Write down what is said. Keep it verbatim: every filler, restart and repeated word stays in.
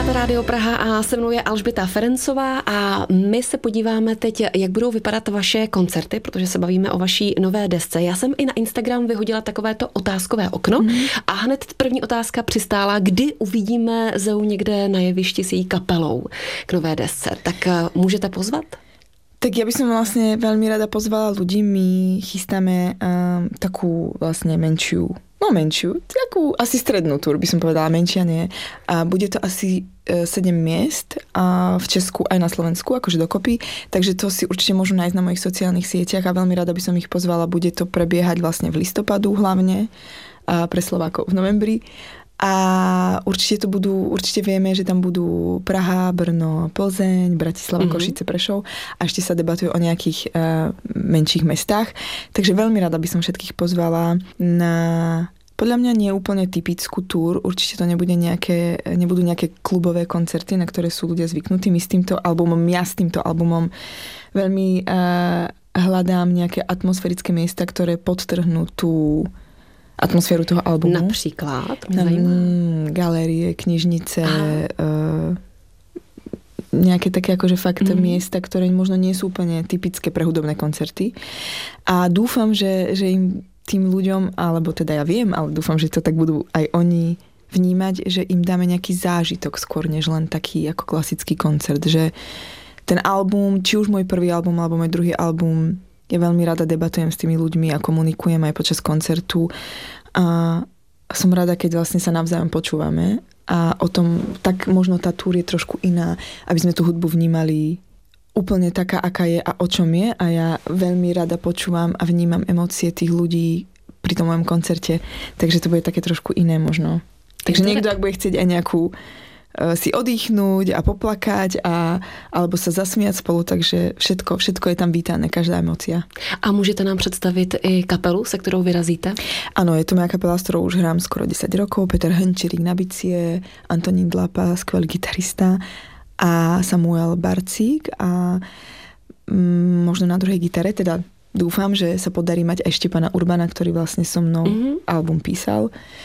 Posloucháte Rádio Praha a se mnou je Alžběta Ferencová a my se podíváme teď, jak budou vypadat vaše koncerty, protože se bavíme o vaší nové desce. Já jsem i na Instagram vyhodila takovéto otázkové okno mm. a hned první otázka přistála, kdy uvidíme Zeu někde na jevišti s její kapelou k nové desce. Tak můžete pozvat? Tak ja by som vlastne veľmi rada pozvala ľudí. My chystáme um, takú vlastne menšiu, no menšiu, takú asi strednú túr, by som povedala, menšia nie. A bude to asi uh, sedem miest a v Česku aj na Slovensku, akože dokopy. Takže to si určite môžu nájsť na mojich sociálnych sieťach a veľmi rada by som ich pozvala. Bude to prebiehať vlastne v listopadu hlavne a pre Slovákov v novembri. A určite to budú, určite vieme, že tam budú Praha, Brno, Plzeň, Bratislava, mm-hmm. Košice, Prešov a ešte sa debatuje o nejakých uh, menších mestách. Takže veľmi rada by som všetkých pozvala na podľa mňa nie úplne typickú túr. Určite to nebude nejaké, nebudú nejaké klubové koncerty, na ktoré sú ľudia zvyknutí. My s týmto albumom, ja s týmto albumom veľmi uh, hľadám nejaké atmosférické miesta, ktoré podtrhnú tú atmosféru toho albumu. Například? Tam galérie, knižnice, uh, nejaké také akože fakt mm. miesta, ktoré možno nie sú úplne typické pre hudobné koncerty. A dúfam, že, že im tým ľuďom, alebo teda ja viem, ale dúfam, že to tak budú aj oni vnímať, že im dáme nejaký zážitok skôr, než len taký ako klasický koncert. Že ten album, či už môj prvý album, alebo môj druhý album, ja veľmi rada debatujem s tými ľuďmi a komunikujem aj počas koncertu a som rada, keď vlastne sa navzájom počúvame a o tom, tak možno tá túr je trošku iná, aby sme tú hudbu vnímali úplne taká, aká je a o čom je a ja veľmi rada počúvam a vnímam emócie tých ľudí pri tom mojom koncerte, takže to bude také trošku iné možno. Takže niekto, ak bude chcieť aj nejakú si oddychnúť a poplakať a, alebo sa zasmiať spolu, takže všetko, všetko je tam vítané, každá emócia. A můžete nám představit i kapelu, se kterou vyrazíte? Áno, je to moja kapela, s ktorou už hrám skoro desať rokov. Peter Hrnčírik na bicie, Antonín Dlapa, skvelý gitarista a Samuel Barcík a mm, možno na druhej gitare, teda dúfam, že sa podarí mať aj Štepana Urbana, ktorý vlastne so mnou mm-hmm. album písal.